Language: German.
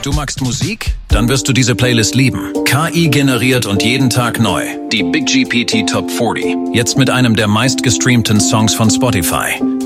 Du magst Musik? Dann wirst du diese Playlist lieben. KI generiert und jeden Tag neu. Die Big GPT Top 40. Jetzt mit einem der meistgestreamten Songs von Spotify.